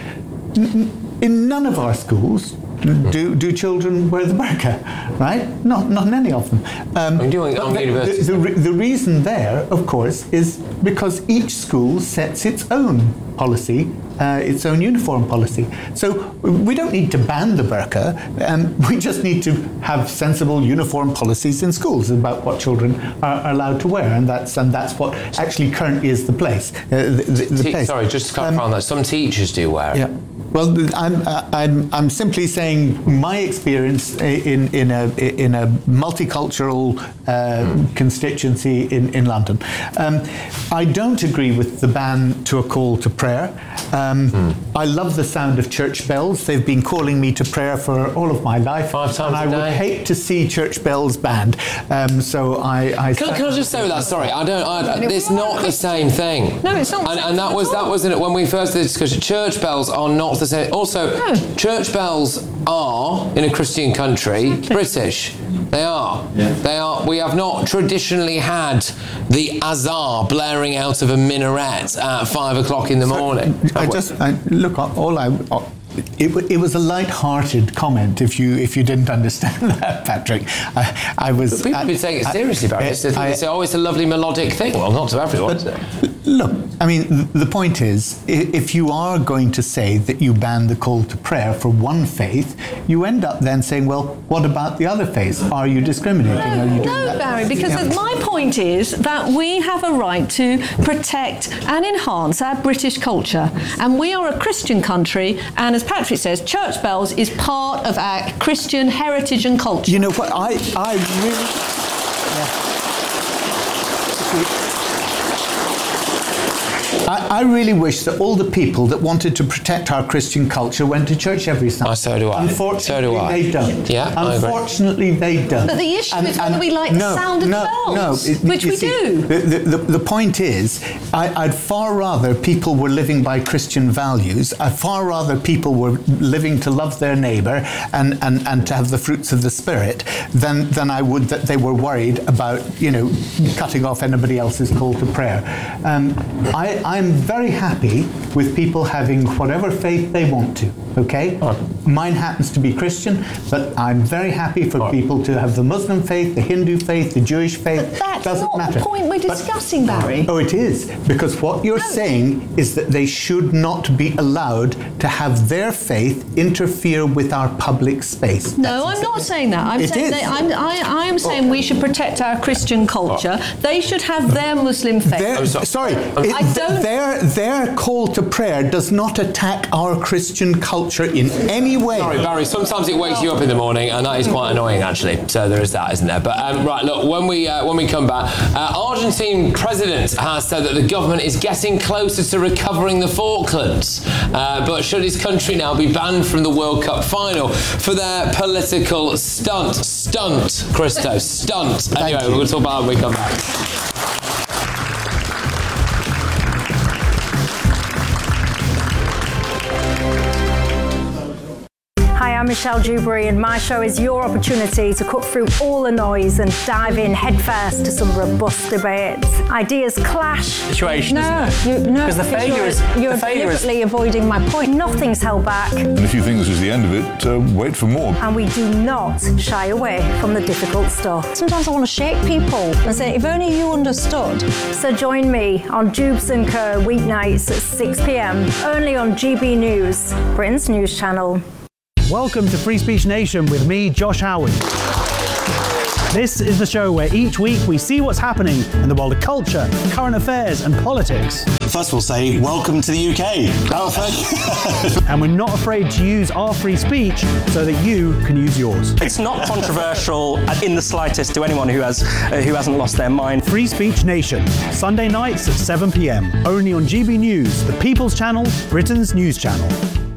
in none of our schools do, do children wear the burqa, right? Not, not in any of them. Um, I'm doing on the, universities. The, the, the reason there, of course, is because each school sets its own policy, uh, its own uniform policy. So we don't need to ban the burqa, um, we just need to have sensible uniform policies in schools about what children are, are allowed to wear, and that's and that's what actually currently is the place. Uh, the, the, the Te- place. Sorry, just to clarify um, on that, some teachers do wear it. Yeah. Well, I'm, I'm, I'm simply saying my experience in, in a, in a multicultural uh, mm. constituency in, in London. Um, I don't agree with the ban to a call to prayer. Um, mm. I love the sound of church bells. They've been calling me to prayer for all of my life. Five times and I a day. would hate to see church bells banned. Um, so I... I can, can I just say with that, sorry, I don't, I, it's not the same thing. No, it's not. And, and that was, that was in it when we first did the discussion. Church bells are not the same. Also, no. church bells are, in a Christian country, exactly. British. They are. Yeah. They are. We have not traditionally had the azar blaring out of a minaret at five o'clock in the so morning. I just I, look. All I. All, It, it was a light-hearted comment. If you if you didn't understand that, Patrick, I, I was. But people I, have been taking it seriously, Barry. It's, it's always a lovely melodic thing. Well, not to everyone. But, look, I mean, the point is, if you are going to say that you ban the call to prayer for one faith, you end up then saying, well, what about the other faiths? Are you discriminating? No, are you doing no that? Barry, because yeah. my point is that we have a right to protect and enhance our British culture, and we are a Christian country, and as Patrick says, church bells is part of our Christian heritage and culture. You know what? I, I really... Yeah. I, I really wish that all the people that wanted to protect our Christian culture went to church every Sunday. Oh, so do I. Unfortunately, so do I. they don't. Yeah, Unfortunately, they don't. But the issue and, is whether and we like no, the sound of no, the bells, no, it, which we see, do. The, the, the point is, I, I'd far rather people were living by Christian values. I'd far rather people were living to love their neighbour and, and, and to have the fruits of the Spirit than, than I would that they were worried about, you know, cutting off anybody else's call to prayer. Um, I, I I'm very happy with people having whatever faith they want to, okay? Right. Mine happens to be Christian, but I'm very happy for right. people to have the Muslim faith, the Hindu faith, the Jewish faith. But that's doesn't not matter. the point we're discussing, but, Barry. Oh, it is, because what you're no. saying is that they should not be allowed to have their faith interfere with our public space. No, that's I'm exactly. not saying that. I'm it saying is. that I'm, I, I am saying oh. we should protect our Christian culture. Oh. They should have their Muslim faith. Their, sorry, it, I don't. Their, their call to prayer does not attack our Christian culture in any way. Sorry, Barry, sometimes it wakes you up in the morning, and that is quite annoying, actually. So there is that, isn't there? But um, right, look, when we uh, when we come back, uh, Argentine president has said that the government is getting closer to recovering the Falklands. Uh, but should his country now be banned from the World Cup final for their political stunt? Stunt, Christo, stunt. Anyway, we're going to talk about it when we come back. Hi, I'm Michelle Dewberry, and my show is your opportunity to cut through all the noise and dive in headfirst to some robust debates. Ideas clash. Situation, no, isn't it? You, no, because the failure you're, is you're the failure deliberately is... avoiding my point. Nothing's held back. And if you think this is the end of it, uh, wait for more. And we do not shy away from the difficult stuff. Sometimes I want to shake people and say, if only you understood. So join me on Jubes and Kerr weeknights at six p.m. only on G B News, Britain's news channel. Welcome to Free Speech Nation with me, Josh Howard. This is the show where each week we see what's happening in the world of culture, current affairs and politics. First we'll say, welcome to the U K. Oh, thank you. And we're not afraid to use our free speech so that you can use yours. It's not controversial in the slightest to anyone who, has, uh, who hasn't lost their mind. Free Speech Nation, Sunday nights at seven p.m. only on G B News, the People's Channel, Britain's news channel.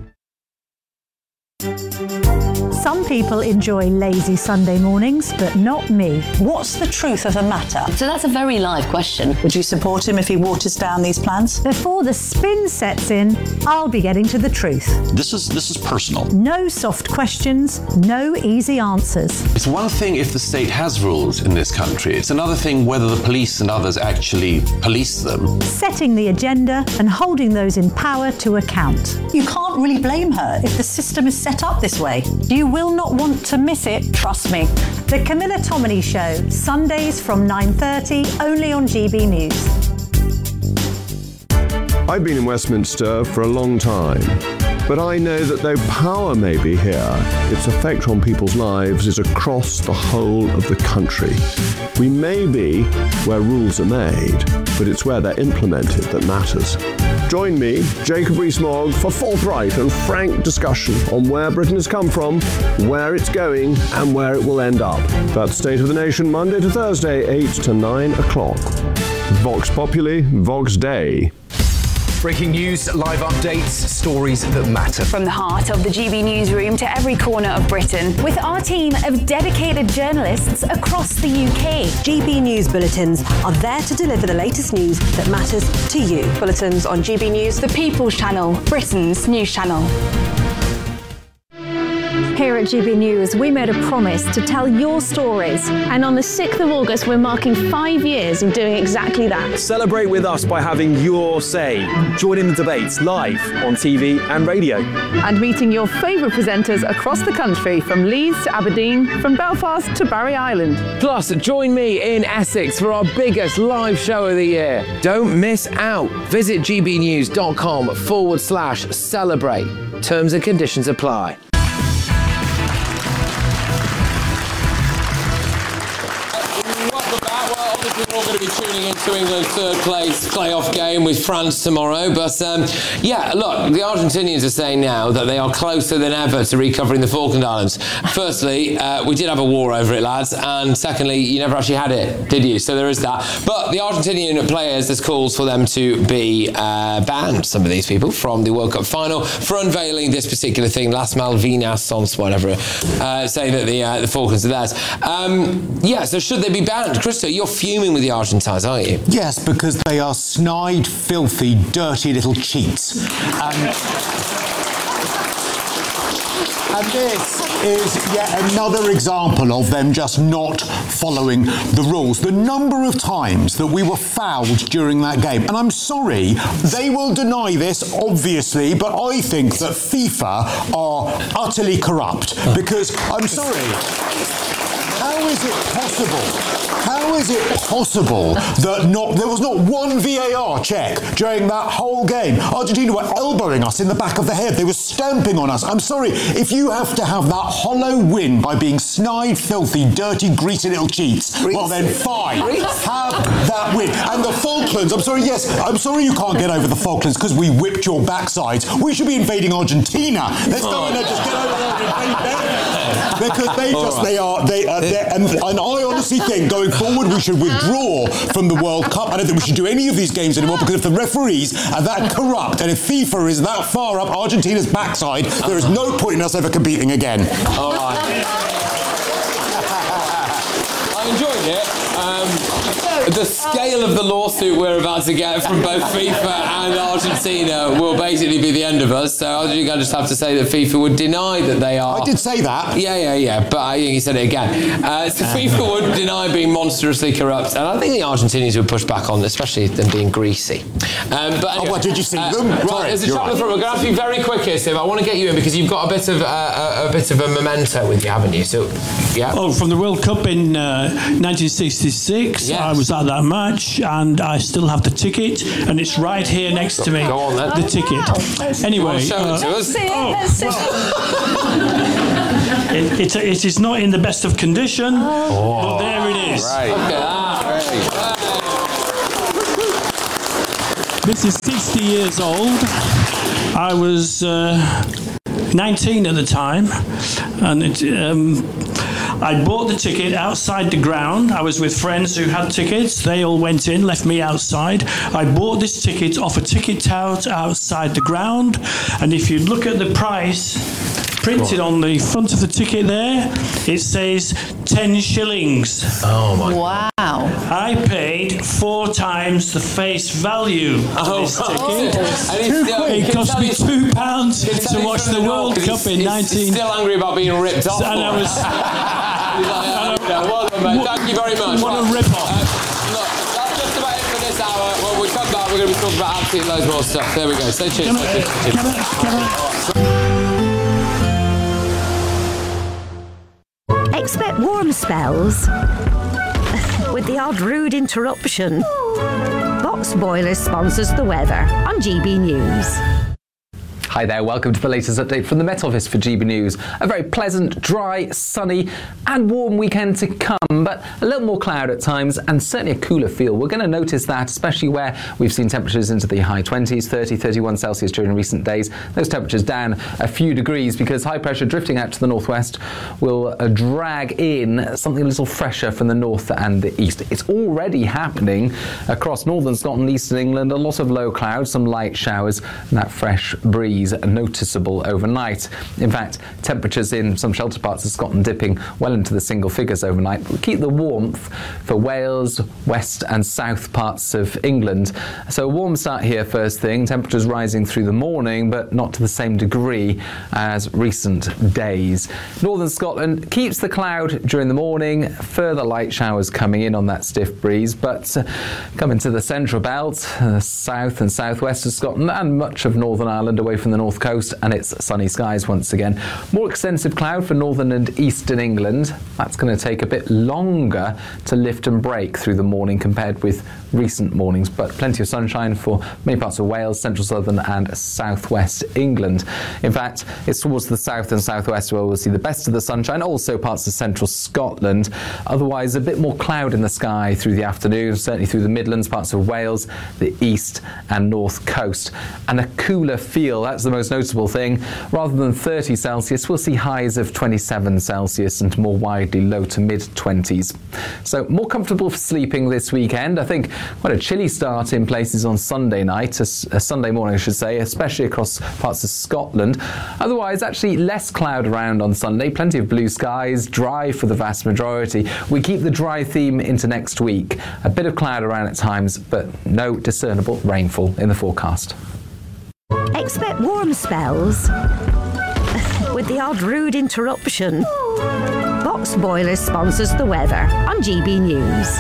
Some people enjoy lazy Sunday mornings, but not me. What's the truth of the matter? So that's a very live question. Would you support him if he waters down these plans? Before the spin sets in, I'll be getting to the truth. This is this is personal. No soft questions, no easy answers. It's one thing if the state has rules in this country. It's another thing whether the police and others actually police them. Setting the agenda and holding those in power to account. You can't really blame her if the system is set up this way. You will not want to miss it, trust me. The Camilla Tominey Show, Sundays from nine thirty, only on G B News. I've been in Westminster for a long time, but I know that though power may be here, its effect on people's lives is across the whole of the country. We may be where rules are made, but it's where they're implemented that matters. Join me, Jacob Rees-Mogg, for forthright and frank discussion on where Britain has come from, where it's going, and where it will end up. That's State of the Nation, Monday to Thursday, eight to nine o'clock. Vox Populi, Vox Dei. Breaking news, live updates, stories that matter. From the heart of the G B newsroom to every corner of Britain. With our team of dedicated journalists across the U K. G B News Bulletins are there to deliver the latest news that matters to you. Bulletins on G B News, the People's Channel, Britain's news channel. Here at G B News, we made a promise to tell your stories. And on the sixth of August, we're marking five years of doing exactly that. Celebrate with us by having your say. Join in the debates live on T V and radio. And meeting your favourite presenters across the country, from Leeds to Aberdeen, from Belfast to Barry Island. Plus, join me in Essex for our biggest live show of the year. Don't miss out. Visit gbnews.com forward slash celebrate. Terms and conditions apply. We're all going to be tuning into England's third place playoff game with France tomorrow. But um, yeah, look, the Argentinians are saying now that they are closer than ever to recovering the Falkland Islands. Firstly, uh, we did have a war over it, lads. And secondly, you never actually had it, did you? So there is that. But the Argentinian players, there's calls for them to be uh, banned, some of these people, from the World Cup final for unveiling this particular thing, Las Malvinas, Sons, whatever, uh, saying that the, uh, the Falklands are theirs. Um, yeah, so should they be banned? Christo, you're fuming with the Argentines, aren't you? Yes, because they are snide, filthy, dirty little cheats. Um, And this is yet another example of them just not following the rules. The number of times that we were fouled during that game, and I'm sorry, they will deny this, obviously, but I think that FIFA are utterly corrupt, because, I'm sorry, how is it possible? How is it possible that not there was not one V A R check during that whole game? Argentina were elbowing us in the back of the head. They were stamping on us. I'm sorry, if you have to have that hollow win by being snide, filthy, dirty, greasy little cheats, greasy. Well then fine, have that win. And the Falklands, I'm sorry, yes, I'm sorry you can't get over the Falklands because we whipped your backsides. We should be invading Argentina. Let's go in there, just get over there and invade them. Because they just, right. they are, they are, and, and I honestly think going forward we should withdraw from the World Cup. I don't think we should do any of these games anymore, because if the referees are that corrupt and if FIFA is that far up Argentina's backside, there is no point in us ever competing again. All right. I enjoyed it. Um, the scale of the lawsuit we're about to get from both FIFA and Argentina will basically be the end of us. So I think I just have to say that FIFA would deny that they are... I did say that. Yeah, yeah, yeah, but I think you said it again. Uh, so FIFA would deny being monstrously corrupt, and I think the Argentinians would push back on, especially them being greasy. Um, but anyway, oh, what, did you see uh, them? Right, Sorry, there's a chat in the front. We're going to have to be very quick here, Steve. I want to get you in because you've got a bit of uh, a, a bit of a memento with you, haven't you? So, yeah. Oh, from the World Cup in uh, nineteen sixty-six, yes. I was at that match, and I still have the ticket, and it's right here next to me. Go on then. The ticket. Wow. Anyway, show uh, it to us. Oh, well, it, it, it is not in the best of condition, oh. but there it is. Right. Okay. Ah, right. This is sixty years old. I was uh, nineteen at the time, and it, um, I bought the ticket outside the ground. I was with friends who had tickets. They all went in, left me outside. I bought this ticket off a ticket tout outside the ground, and if you look at the price printed on the front of the ticket there, it says ten shillings. Oh my Wow. I paid four times the face value of oh, this ticket. Oh. And still, it cost me two pounds to watch the World Cup he's, in he's nineteen. Still angry about being ripped off. And I was. like, oh, well done, mate. Thank you very much. What right. a rip-off. Uh, look, that's just about it for this hour. When we come back, we're going to be talking about absolutely loads more stuff. There we go. Stay tuned. Can I, can I, can I, Expect warm spells with the odd rude interruption. Box Boiler sponsors the weather on G B News. Hi there, welcome to the latest update from the Met Office for G B News. A very pleasant, dry, sunny and warm weekend to come, but a little more cloud at times and certainly a cooler feel. We're going to notice that, especially where we've seen temperatures into the high twenties, thirty, thirty-one Celsius during recent days. Those temperatures down a few degrees because high pressure drifting out to the northwest will uh, drag in something a little fresher from the north and the east. It's already happening across northern Scotland, eastern England. A lot of low clouds, some light showers, and that fresh breeze noticeable overnight. In fact, temperatures in some sheltered parts of Scotland dipping well into the single figures overnight. We'll keep the warmth for Wales, west and south parts of England. So a warm start here first thing, temperatures rising through the morning but not to the same degree as recent days. Northern Scotland keeps the cloud during the morning, further light showers coming in on that stiff breeze, but uh, coming to the central belt, uh, south and southwest of Scotland and much of Northern Ireland away from the north coast, and it's sunny skies once again. More extensive cloud for northern and eastern England. That's going to take a bit longer to lift and break through the morning compared with recent mornings, but plenty of sunshine for many parts of Wales, central southern and southwest England. In fact, it's towards the south and southwest where we'll see the best of the sunshine, also parts of central Scotland. Otherwise, a bit more cloud in the sky through the afternoon, certainly through the Midlands, parts of Wales, the east and north coast. And a cooler feel, that's the most notable thing. Rather than thirty Celsius, we'll see highs of twenty-seven Celsius and more widely low to mid twenties. So more comfortable for sleeping this weekend. I think quite a chilly start in places on Sunday night, a, a Sunday morning I should say, especially across parts of Scotland. Otherwise, actually less cloud around on Sunday, plenty of blue skies, dry for the vast majority. We keep the dry theme into next week. A bit of cloud around at times, but no discernible rainfall in the forecast. Expect warm spells with the odd rude interruption. Box Boilers sponsors the weather on G B News.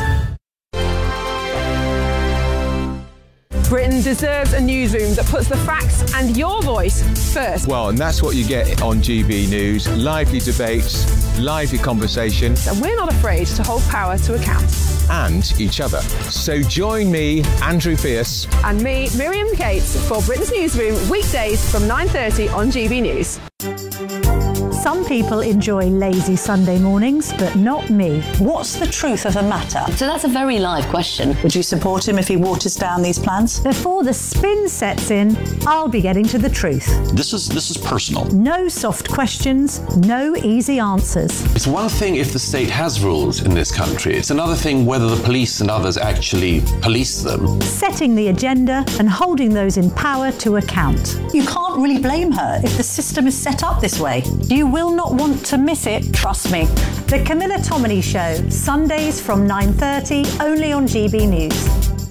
Britain deserves a newsroom that puts the facts and your voice first. Well, and that's what you get on G B News. Lively debates, lively conversation. And we're not afraid to hold power to account. And each other. So join me, Andrew Pierce. And me, Miriam Cates, for Britain's Newsroom, weekdays from nine thirty on G B News. Some people enjoy lazy Sunday mornings, but not me. What's the truth of the matter? So that's a very live question. Would you support him if he waters down these plans? Before the spin sets in, I'll be getting to the truth. This is this is personal. No soft questions, no easy answers. It's one thing if the state has rules in this country. It's another thing whether the police and others actually police them. Setting the agenda and holding those in power to account. You can't really blame her if the system is set up this way. You will not want to miss it, trust me. The Camilla Tominey Show, Sundays from nine thirty, only on G B News.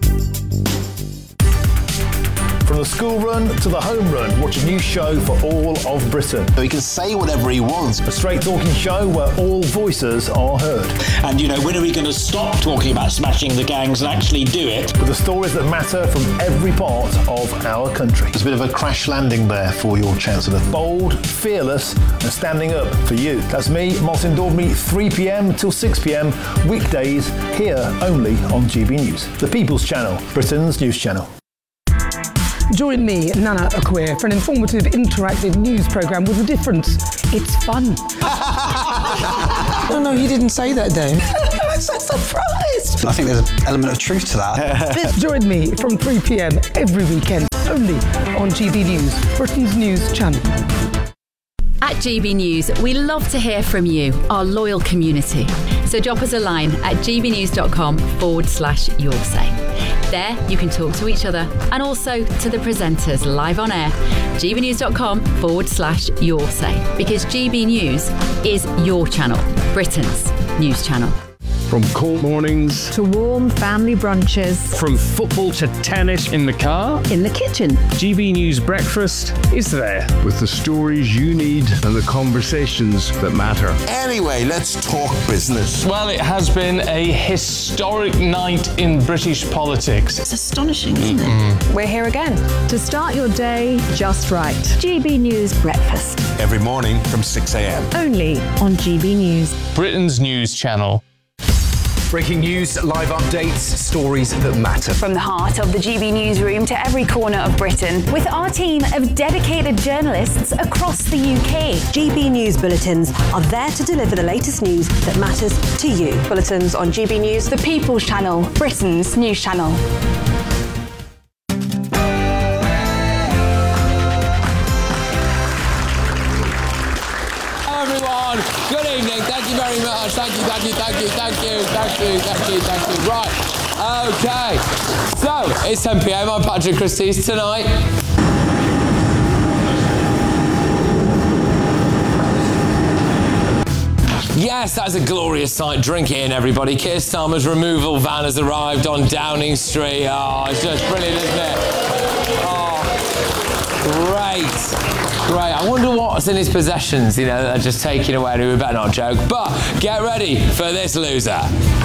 From the school run to the home run, watch a new show for all of Britain. So he can say whatever he wants. A straight talking show where all voices are heard. And, you know, when are we going to stop talking about smashing the gangs and actually do it? With the stories that matter from every part of our country. There's a bit of a crash landing there for your Chancellor. Bold, fearless and standing up for you. That's me, Martin Daubney, three p.m. till six p.m. weekdays here only on G B News. The People's Channel, Britain's news channel. Join me, Nana Akweer, for an informative, interactive news programme with a difference. It's fun. No, no, you didn't say that, Dave. I'm so surprised. I think there's an element of truth to that. Join me from three p.m. every weekend, only on G B News, Britain's news channel. At G B News, we love to hear from you, our loyal community. So drop us a line at gbnews.com forward slash your say. There, you can talk to each other and also to the presenters live on air. gbnews.com forward slash your say. Because G B News is your channel, Britain's news channel. From cold mornings to warm family brunches. From football to tennis in the car. In the kitchen. G B News Breakfast is there. With the stories you need and the conversations that matter. Anyway, let's talk business. Well, it has been a historic night in British politics. It's astonishing, isn't it? We're here again. To start your day just right. G B News Breakfast. Every morning from six a.m. Only on G B News. Britain's news channel. Breaking news, live updates, stories that matter. From the heart of the G B newsroom to every corner of Britain, with our team of dedicated journalists across the U K. G B News bulletins are there to deliver the latest news that matters to you. Bulletins on G B News, the People's Channel, Britain's news channel. Good evening. Thank you very much. Thank you, thank you, thank you, thank you, thank you, thank you, thank you. Right. Okay. So, it's ten p.m. I'm Patrick Christie's tonight. Yes, that's a glorious sight. Drink it in, everybody. Keir Starmer's removal van has arrived on Downing Street. Oh, it's just brilliant, isn't it? Oh, great. Great. I wonder what's in his possessions, you know, that are just taken away. We better not joke. But get ready for this loser.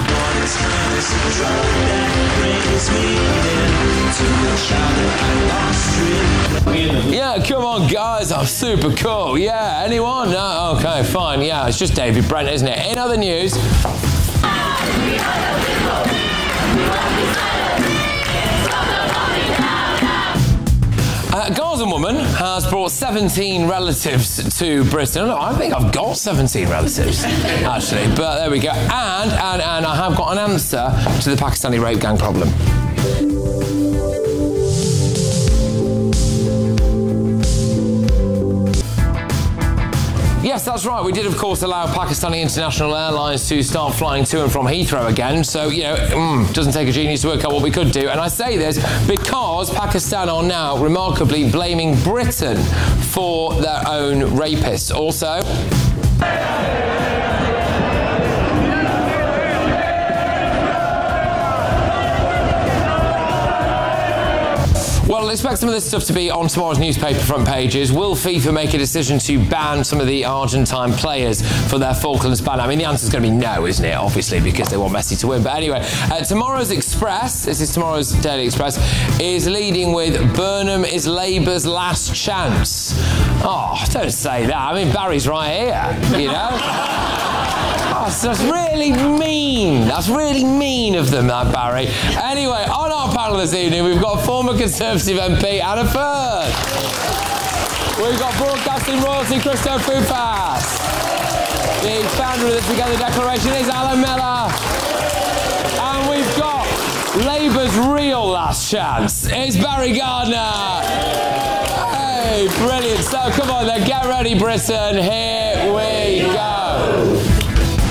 Yeah, come on, guys. I'm super cool. Yeah, anyone? No? Okay, fine. Yeah, it's just David Brent, isn't it? In other news... A Gazan woman has brought seventeen relatives to Britain. Look, I think I've got seventeen relatives, actually. But there we go. And, and, and I have got an answer to the Pakistani rape gang problem. Yes, that's right. We did, of course, allow Pakistani International Airlines to start flying to and from Heathrow again. So, you know, mm, doesn't take a genius to work out what we could do. And I say this because Pakistan are now remarkably blaming Britain for their own rapists. Also... Well, expect some of this stuff to be on tomorrow's newspaper front pages. Will FIFA make a decision to ban some of the Argentine players for their Falklands ban? I mean, the answer's going to be no, isn't it? Obviously, because they want Messi to win. But anyway, uh, tomorrow's Express, this is tomorrow's Daily Express, is leading with Burnham is Labour's last chance. Oh, don't say that. I mean, Barry's right here, you know? Oh, that's really mean. That's really mean of them, that, Barry. Anyway, on our panel this evening, we've got former Conservative M P Anna Firth. We've got broadcasting royalty Christo Fupas. The founder of the Together Declaration is Alan Miller. And we've got Labour's real last chance. It's Barry Gardner. Hey, brilliant. So come on then, get ready, Britain. Here we go.